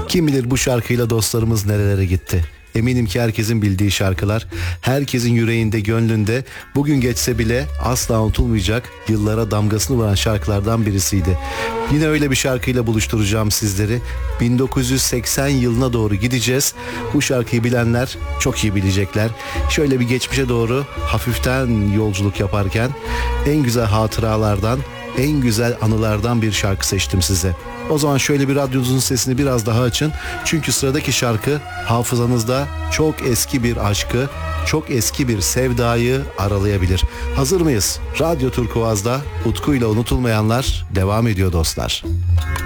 Kim bilir bu şarkıyla dostlarımız nerelere gitti. Eminim ki herkesin bildiği şarkılar, herkesin yüreğinde, gönlünde bugün geçse bile asla unutulmayacak, yıllara damgasını vuran şarkılardan birisiydi. Yine öyle bir şarkıyla buluşturacağım sizleri. 1980 yılına doğru gideceğiz. Bu şarkıyı bilenler çok iyi bilecekler. Şöyle bir geçmişe doğru hafiften yolculuk yaparken en güzel hatıralardan, en güzel anılardan bir şarkı seçtim size. O zaman şöyle bir radyonuzun sesini biraz daha açın. Çünkü sıradaki şarkı hafızanızda çok eski bir aşkı, çok eski bir sevdayı aralayabilir. Hazır mıyız? Radyo Turkuaz'da Utku ile Unutulmayanlar devam ediyor dostlar.